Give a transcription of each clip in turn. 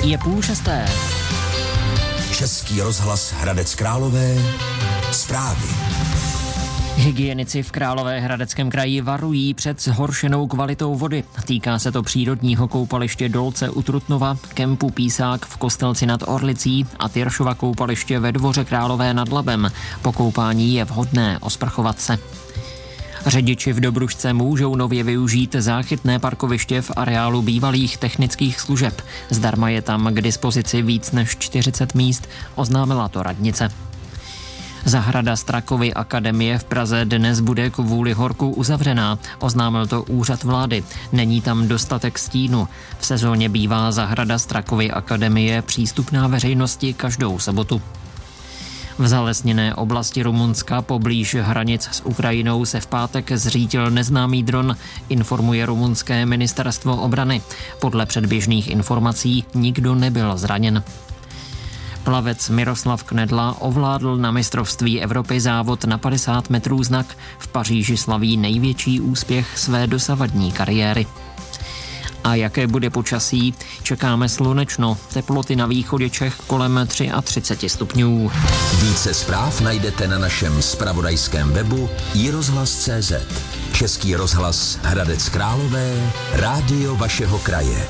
Je 5:30. Český rozhlas Hradec Králové. Zprávy. Hygienici v Královéhradeckém kraji varují před zhoršenou kvalitou vody. Týká se to přírodního koupaliště Dolce u Trutnova, kempu Písák v Kostelci nad Orlicí a Tyršova koupaliště ve Dvoře Králové nad Labem. Po koupání je vhodné osprchovat se. Řidiči v Dobrušce můžou nově využít záchytné parkoviště v areálu bývalých technických služeb. Zdarma je tam k dispozici víc než 40 míst, oznámila to radnice. Zahrada Strakovy akademie v Praze dnes bude kvůli horku uzavřená, oznámil to úřad vlády. Není tam dostatek stínu. V sezóně bývá zahrada Strakovy akademie přístupná veřejnosti každou sobotu. V zalesněné oblasti Rumunska poblíž hranic s Ukrajinou se v pátek zřítil neznámý dron, informuje rumunské ministerstvo obrany. Podle předběžných informací nikdo nebyl zraněn. Plavec Miroslav Knedla ovládl na mistrovství Evropy závod na 50 metrů znak. V Paříži slaví největší úspěch své dosavadní kariéry. A jaké bude počasí? Čekáme slunečno, teploty na východě Čech kolem 33 stupňů. Více zpráv najdete na našem zpravodajském webu iRozhlas.cz. Český rozhlas Hradec Králové, rádio vašeho kraje.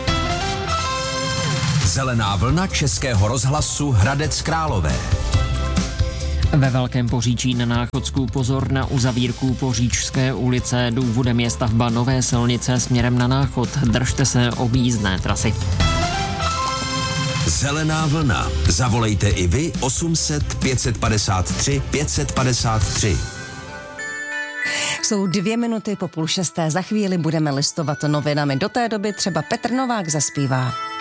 Zelená vlna Českého rozhlasu Hradec Králové. Ve Velkém Poříčí na Náchodsku pozor na uzavírku Poříčské ulice. Důvodem je stavba nové silnice směrem na Náchod. Držte se objízdné trasy. Zelená vlna. Zavolejte i vy 800 553 553. Jsou 2 minuty po 5:30. Za chvíli budeme listovat novinami. Do té doby třeba Petr Novák zaspívá.